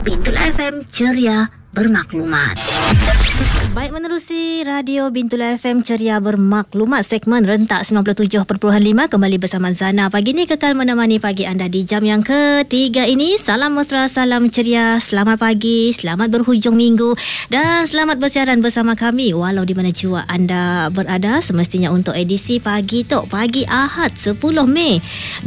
Bintulu FM ceria bermaklumat. Baik, menerusi Radio Bintulu FM ceria bermaklumat, segmen rentak 97.5 kembali bersama Zana. Pagi ni kekal menemani pagi anda di jam yang ketiga ini. Salam mesra, salam ceria, selamat pagi, selamat berhujung minggu dan selamat bersiaran bersama kami walau di mana jua anda berada. Semestinya untuk edisi pagi tok, pagi Ahad 10 Mei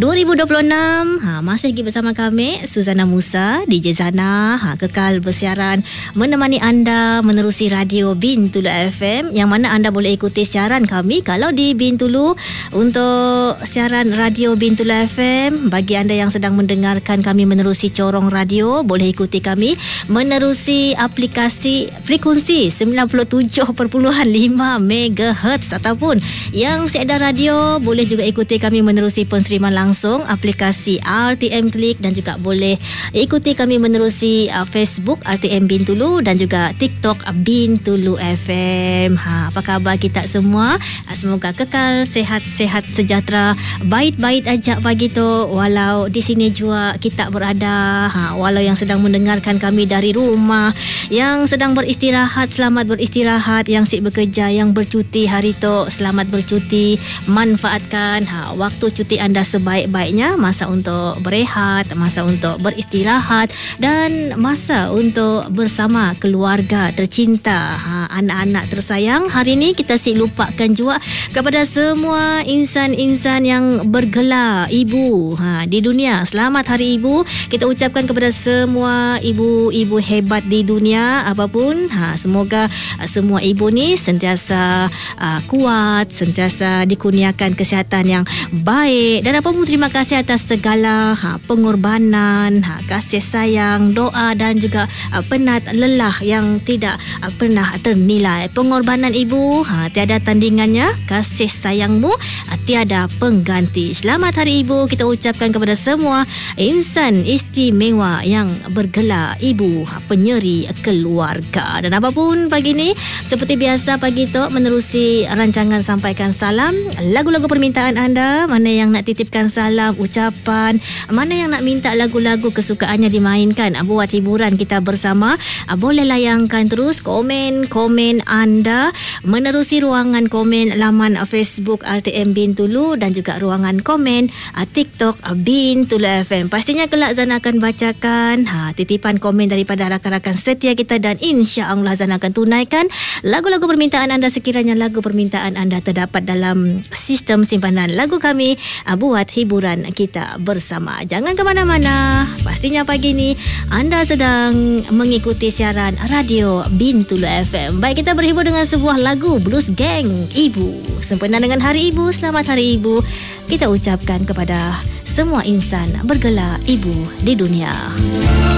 2026. Masih lagi bersama kami Suzana Musa, DJ Zana. Kekal bersiaran menemani anda menerusi Radio Bintulu FM, yang mana anda boleh ikuti siaran kami kalau di Bintulu untuk siaran Radio Bintulu FM. Bagi anda yang sedang mendengarkan kami menerusi corong radio, boleh ikuti kami menerusi aplikasi frekuensi 97.5 MHz, ataupun yang seada radio boleh juga ikuti kami menerusi penseriman langsung aplikasi RTM Klik, dan juga boleh ikuti kami menerusi Facebook RTM Bintulu dan juga TikTok Bintulu FM. Apa khabar kita semua? Semoga kekal sehat-sehat sejahtera, baik-baik aja pagi tu, walau di sini juga kita berada. Walau yang sedang mendengarkan kami dari rumah, yang sedang beristirahat, selamat beristirahat. Yang sibuk bekerja, yang bercuti hari tu, selamat bercuti. Manfaatkan waktu cuti anda sebaik-baiknya. Masa untuk berehat, masa untuk beristirahat, dan masa untuk bersama keluarga tercinta, anak-anak tersayang. Hari ini kita lupakan juga kepada semua insan-insan yang bergelar ibu di dunia. Selamat Hari Ibu. Kita ucapkan kepada semua ibu-ibu hebat di dunia apapun. Semoga semua ibu ni sentiasa kuat, sentiasa dikurniakan kesihatan yang baik, dan apapun terima kasih atas segala pengorbanan, kasih sayang, doa dan juga penat lelah yang tidak pernah ternilai. Pengorbanan ibu tiada tandingannya, kasih sayangmu tiada pengganti. Selamat Hari Ibu kita ucapkan kepada semua insan istimewa yang bergelar ibu, penyeri keluarga. Dan apapun pagi ni, seperti biasa pagi tu menerusi rancangan sampaikan salam, lagu-lagu permintaan anda. Mana yang nak titipkan salam, ucapan, mana yang nak minta lagu-lagu kesukaannya dimainkan buat hiburan kita bersama, boleh layangkan terus komen anda menerusi ruangan komen laman Facebook RTM Bintulu dan juga ruangan komen TikTok Bintulu FM. Pastinya kelak Zana akan bacakan titipan komen daripada rakan-rakan setia kita, dan insya-Allah Zana akan tunaikan lagu-lagu permintaan anda sekiranya lagu permintaan anda terdapat dalam sistem simpanan lagu kami buat hiburan kita bersama. Jangan ke mana-mana. Pastinya pagi ni anda sedang mengikuti siaran Radio Bintulu FM. Baik, kita berhibur dengan sebuah lagu Blues Gang Ibu. Sempena dengan Hari Ibu, selamat Hari Ibu kita ucapkan kepada semua insan bergelar ibu di dunia.